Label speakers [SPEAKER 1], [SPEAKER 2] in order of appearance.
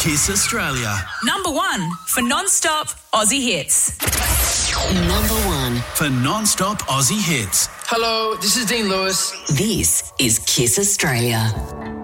[SPEAKER 1] Kiss Australia.
[SPEAKER 2] Number 1 for non-stop Aussie hits.
[SPEAKER 3] Number 1
[SPEAKER 1] for non-stop Aussie hits.
[SPEAKER 4] Hello, this is Dean Lewis.
[SPEAKER 3] This is Kiss Australia.